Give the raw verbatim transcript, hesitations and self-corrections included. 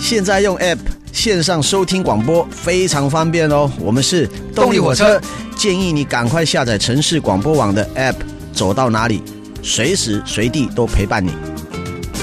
现在用 App 线上收听广播非常方便哦。我们是动力火车，建议你赶快下载城市广播网的 App， 走到哪里随时随地都陪伴你。